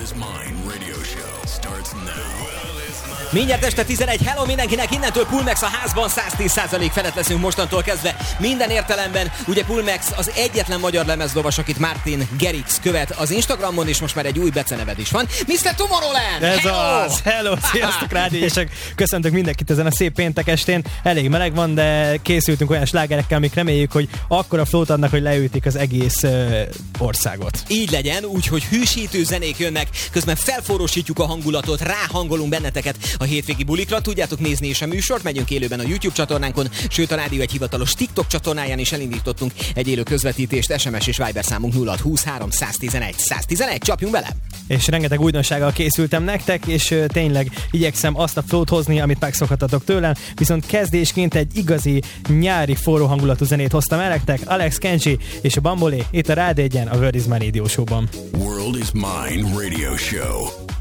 Mindjárt este 11, hello mindenkinek, innentől Pulmex a házban, 110% felett leszünk mostantól kezdve minden értelemben. Ugye Pulmex az egyetlen magyar lemezlovas, akit Martin Garrix követ az Instagramon, és most már egy új beceneved is van. Mr. Tomorrowland! Ez hello! az! Hello! Sziasztok, rádiósek! Köszöntök mindenkit ezen a szép péntek estén. Elég meleg van, de készültünk olyan slágerekkel, amik reméljük, hogy akkora flót adnak, hogy leütik az egész országot. Így legyen, úgyhogy hűsítő zenék jönnek, közben felforrósítjuk a hangulatot, ráhangolunk benneteket a hétvégi bulikra. Tudjátok nézni is a műsort, megyünk élőben a YouTube csatornánkon, sőt a rádió egy hivatalos TikTok csatornáján is elindítottunk egy élő közvetítést. SMS és Viber számunk 0623 111 111, csapjunk bele! És rengeteg újdonsággal készültem nektek, és tényleg igyekszem azt a flót hozni, amit megszokhattatok tőlem, viszont kezdésként egy igazi nyári forró hangulatú zenét hoztam el nektek, Alex Kenji és a Bambolé itt a Rádió 1-en, a World is Mine Radio Show-ban. World is Mine Radio Show.